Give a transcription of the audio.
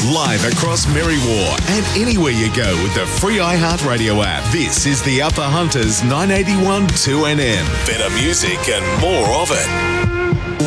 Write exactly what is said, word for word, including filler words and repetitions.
live across Merriwar and anywhere you go with the free iHeartRadio app. This is the Upper Hunters nine eighty-one two N M. Better music and more of it.